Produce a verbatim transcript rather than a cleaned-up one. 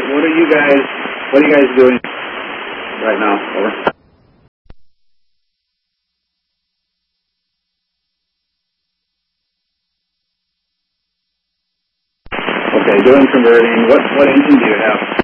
what are you guys, what are you guys doing right now? Over. Okay, doing converting. What, what engine do you have?